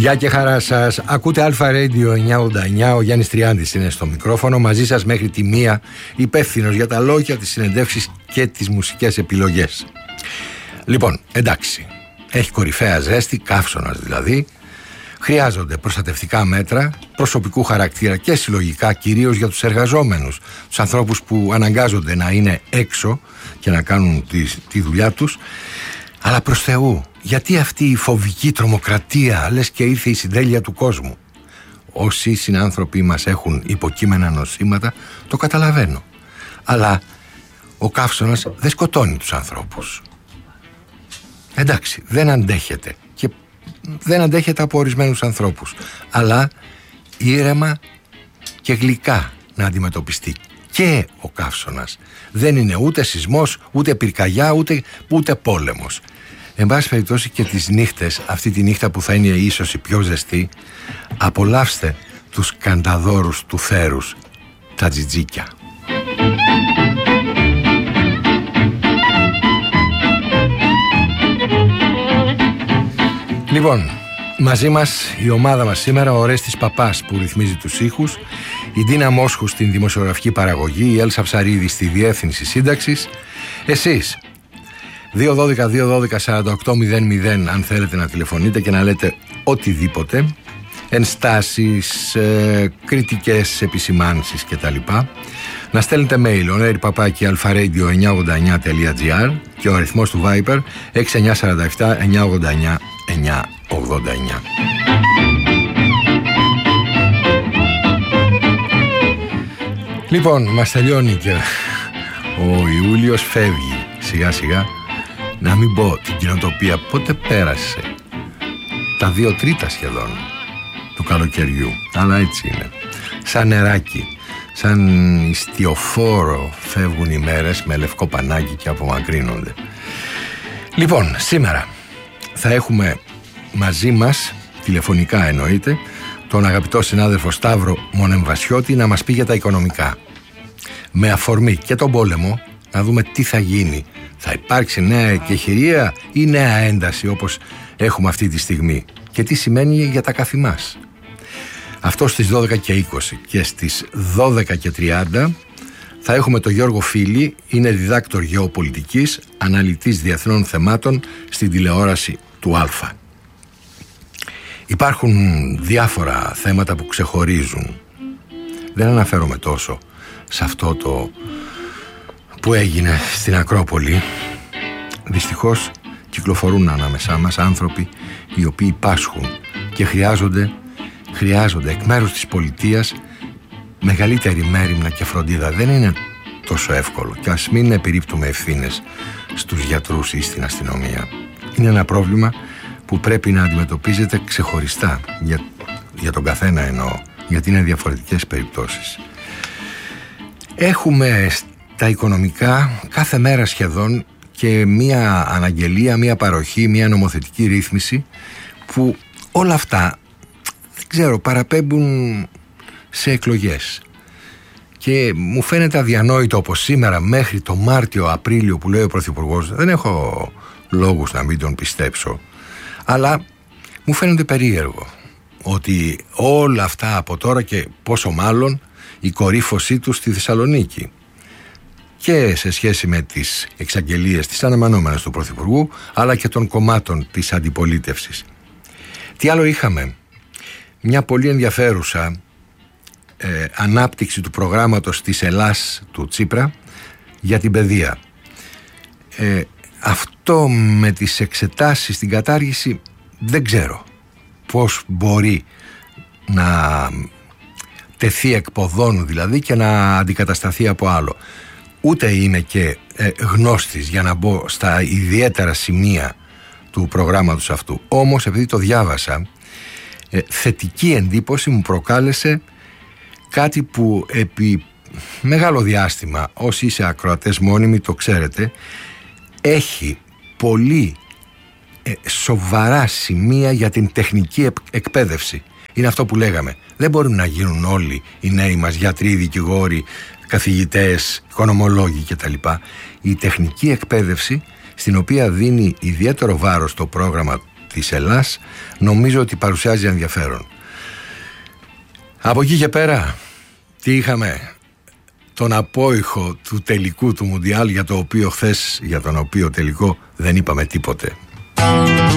Γεια και χαρά σας. Ακούτε Αλφα Radio 989. Ο Γιάννης Τριάντης είναι στο μικρόφωνο. Μαζί σας μέχρι τη 1, υπεύθυνος για τα λόγια, τις συνεντεύξεις και τις μουσικές επιλογές. Λοιπόν, εντάξει. Έχει κορυφαία ζέστη, καύσωνας δηλαδή. Χρειάζονται προστατευτικά μέτρα προσωπικού χαρακτήρα και συλλογικά, κυρίως για τους εργαζόμενους, τους ανθρώπους που αναγκάζονται να είναι έξω και να κάνουν τη δουλειά τους. Αλλά προς Θεού, γιατί αυτή η φοβική τρομοκρατία, λες και ήρθε η συντέλεια του κόσμου? Όσοι συνάνθρωποι μας έχουν υποκείμενα νοσήματα, το καταλαβαίνω. Αλλά ο καύσωνας δεν σκοτώνει τους ανθρώπους. Εντάξει, δεν αντέχεται. Και δεν αντέχεται από ορισμένους ανθρώπους. Αλλά ήρεμα και γλυκά να αντιμετωπιστεί και ο καύσωνας. Δεν είναι ούτε σεισμός, ούτε πυρκαγιά, ούτε πόλεμος. Εν πάση περιπτώσει και τις νύχτες, αυτή τη νύχτα που θα είναι ίσως η πιο ζεστή, απολαύστε τους κανταδόρους του θέρους, τα τζιτζίκια. Λοιπόν, μαζί μας η ομάδα μας σήμερα, ο Ορέστης Παπάς που ρυθμίζει τους ήχους, η Ντίνα Μόσχου στην δημοσιογραφική παραγωγή, η Έλσα Ψαρίδη στη διεύθυνση σύνταξης. Εσείς 212-212-4800 αν θέλετε να τηλεφωνείτε και να λέτε οτιδήποτε, ενστάσεις, κριτικές, επισημάνσεις κτλ. Να στέλνετε mail onair@alfaradio989.gr και ο αριθμός του Viber 6947-989-989. Λοιπόν, μας τελειώνει και ο Ιούλιος, φεύγει σιγά σιγά. Να μην πω την κοινοτοπία πότε πέρασε, τα 2/3 σχεδόν του καλοκαιριού, αλλά έτσι είναι. Σαν νεράκι, σαν ιστιοφόρο φεύγουν οι μέρες με λευκό πανάκι και απομακρύνονται. Λοιπόν, σήμερα θα έχουμε μαζί μας, τηλεφωνικά εννοείται, τον αγαπητό συνάδελφο Σταύρο Μονεμβασιώτη να μας πει για τα οικονομικά. Με αφορμή και τον πόλεμο, να δούμε τι θα γίνει. Θα υπάρξει νέα εκεχηρία ή νέα ένταση όπως έχουμε αυτή τη στιγμή και τι σημαίνει για τα καθημάς. Αυτό στις 12:20 και στις 12:30 θα έχουμε τον Γιώργο Φίλη, είναι διδάκτορ γεωπολιτικής, αναλυτής διεθνών θεμάτων στην τηλεόραση του Αλφα. Υπάρχουν διάφορα θέματα που ξεχωρίζουν. Δεν αναφέρομαι τόσο σε αυτό το που έγινε στην Ακρόπολη. Δυστυχώς κυκλοφορούν ανάμεσά μας άνθρωποι οι οποίοι πάσχουν και χρειάζονται εκ μέρους της πολιτείας μεγαλύτερη μέριμνα και φροντίδα. Δεν είναι τόσο εύκολο και ας μην επιρρύπτουμε ευθύνες στους γιατρούς ή στην αστυνομία. Είναι ένα πρόβλημα που πρέπει να αντιμετωπίζεται ξεχωριστά για τον καθένα εννοώ, γιατί είναι διαφορετικές περιπτώσεις. Έχουμε τα οικονομικά κάθε μέρα σχεδόν και μία αναγγελία, μία παροχή, μία νομοθετική ρύθμιση που όλα αυτά, δεν ξέρω, παραπέμπουν σε εκλογές. Και μου φαίνεται αδιανόητο όπως σήμερα μέχρι το Μάρτιο-Απρίλιο που λέει ο Πρωθυπουργός, δεν έχω λόγους να μην τον πιστέψω, αλλά μου φαίνεται περίεργο ότι όλα αυτά από τώρα και πόσο μάλλον η κορύφωσή του στη Θεσσαλονίκη και σε σχέση με τις εξαγγελίες τις αναμενόμενες του Πρωθυπουργού αλλά και των κομμάτων της αντιπολίτευσης. Τι άλλο είχαμε? Μια πολύ ενδιαφέρουσα ανάπτυξη του προγράμματος της Ελλάς του Τσίπρα για την παιδεία. Αυτό με τις εξετάσεις στην κατάργηση δεν ξέρω πώς μπορεί να τεθεί εκποδών δηλαδή και να αντικατασταθεί από άλλο. Ούτε είμαι και γνώστης για να μπω στα ιδιαίτερα σημεία του προγράμματος αυτού. Όμως επειδή το διάβασα, θετική εντύπωση μου προκάλεσε κάτι που επί μεγάλο διάστημα, όσοι είσαι ακροατές μόνιμοι το ξέρετε, έχει πολύ σοβαρά σημεία για την τεχνική εκπαίδευση. Είναι αυτό που λέγαμε. Δεν μπορούν να γίνουν όλοι οι νέοι μας γιατροί, δικηγόροι, καθηγητές, οικονομολόγοι κτλ. Η τεχνική εκπαίδευση, στην οποία δίνει ιδιαίτερο βάρος το πρόγραμμα της Ελλάς, νομίζω ότι παρουσιάζει ενδιαφέρον. Από εκεί και πέρα, τι είχαμε? Τον απόϊχο του τελικού του Μουντιάλ, για τον οποίο τελικό δεν είπαμε τίποτε.